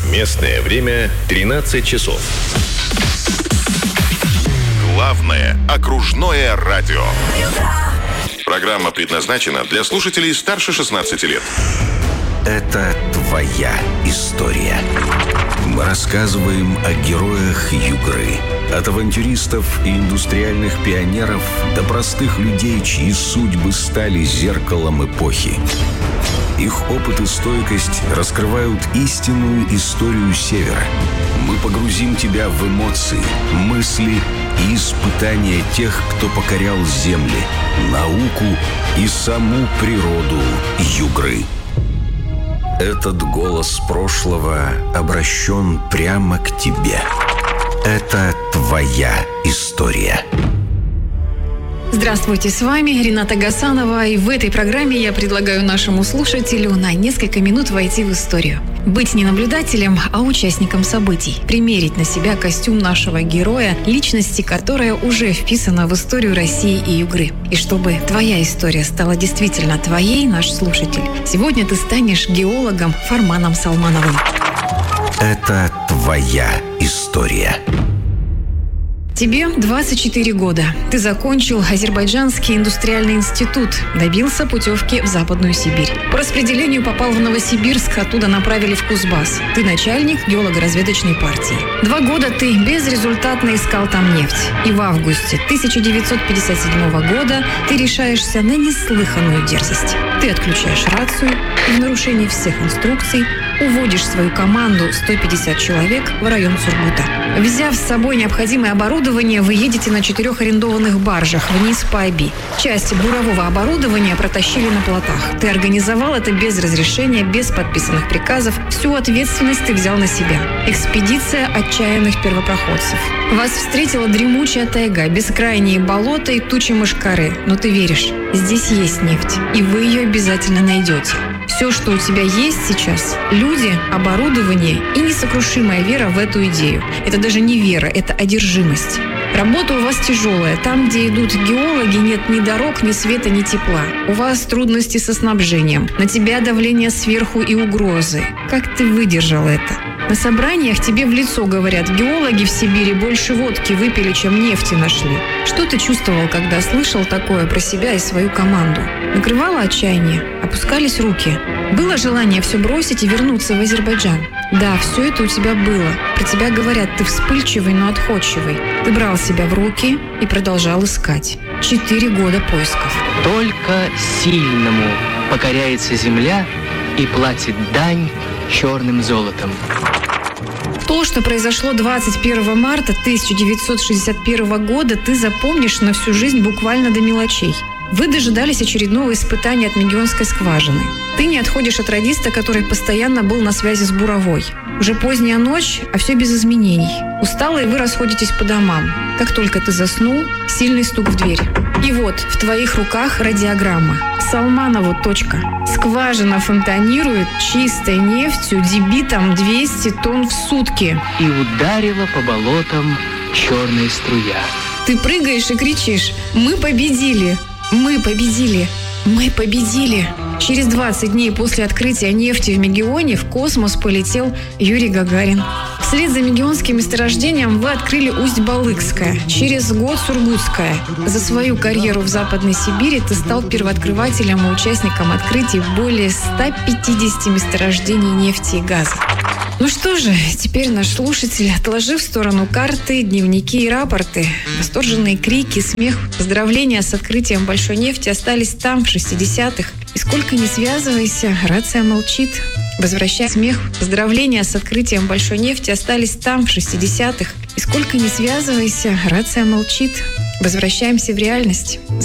Местное время 13 часов. Главное окружное радио. Программа предназначена для слушателей старше 16 лет. Это твоя история. Мы рассказываем о героях Югры. От авантюристов и индустриальных пионеров до простых людей, чьи судьбы стали зеркалом эпохи. Их опыт и стойкость раскрывают истинную историю Севера. Мы погрузим тебя в эмоции, мысли и испытания тех, кто покорял земли, науку и саму природу Югры. Этот голос прошлого обращен прямо к тебе. Это твоя история. Здравствуйте, с вами Рената Гасанова, и в этой программе я предлагаю нашему слушателю на несколько минут войти в историю. Быть не наблюдателем, а участником событий. Примерить на себя костюм нашего героя, личности, которая уже вписана в историю России и Югры. И чтобы твоя история стала действительно твоей, наш слушатель, сегодня ты станешь геологом Фарманом Салмановым. Это твоя история. Тебе 24 года. Ты закончил Азербайджанский индустриальный институт, добился путевки в Западную Сибирь. По распределению попал в Новосибирск, оттуда направили в Кузбасс. Ты начальник геолого-разведочной партии. 2 года ты безрезультатно искал там нефть. И в августе 1957 года ты решаешься на неслыханную дерзость. Ты отключаешь рацию и в нарушении всех инструкций уводишь свою команду 150 человек в район Сургута. Взяв с собой необходимое оборудование, вы едете на 4 арендованных баржах вниз по Оби. Часть бурового оборудования протащили на плотах. Ты организовал это без разрешения, без подписанных приказов. Всю ответственность ты взял на себя. Экспедиция отчаянных первопроходцев. Вас встретила дремучая тайга, бескрайние болота и тучи мошкары. Но ты веришь, здесь есть нефть, и вы ее обязательно найдете. Все, что у тебя есть сейчас – люди, оборудование и несокрушимая вера в эту идею. Это даже не вера, это одержимость. Работа у вас тяжелая. Там, где идут геологи, нет ни дорог, ни света, ни тепла. У вас трудности со снабжением. На тебя давление сверху и угрозы. Как ты выдержал это? На собраниях тебе в лицо говорят: геологи в Сибири больше водки выпили, чем нефти нашли. Что ты чувствовал, когда слышал такое про себя и свою команду? Накрывало отчаяние? Опускались руки? Было желание все бросить и вернуться в Азербайджан? Да, все это у тебя было. Про тебя говорят: ты вспыльчивый, но отходчивый. Ты брал себя в руки и продолжал искать. 4 года поисков. Только сильному покоряется земля и платит дань черным золотом. То, что произошло 21 марта 1961 года, ты запомнишь на всю жизнь буквально до мелочей. Вы дожидались очередного испытания от Мегионской скважины. Ты не отходишь от радиста, который постоянно был на связи с буровой. Уже поздняя ночь, а все без изменений. Усталые вы расходитесь по домам. Как только ты заснул, сильный стук в дверь. И вот, в твоих руках радиограмма. Салманову. Скважина фонтанирует чистой нефтью дебитом 200 тонн в сутки. И ударила по болотам черная струя. Ты прыгаешь и кричишь: «Мы победили! Мы победили! Мы победили!» Через 20 дней после открытия нефти в Мегионе в космос полетел Юрий Гагарин. Вслед за мегионским месторождением вы открыли Усть-Балыкское, через год Сургутское. За свою карьеру в Западной Сибири ты стал первооткрывателем и участником открытий более 150 месторождений нефти и газа. Ну что же, теперь наш слушатель, отложив в сторону карты, дневники и рапорты, восторженные крики, смех, поздравления с открытием большой нефти остались там, в 60-х. И сколько ни связывайся, рация молчит. Возвращая смех, поздравления с открытием большой нефти остались там, в 60-х. И сколько ни связывайся, рация молчит. Возвращаемся в реальность.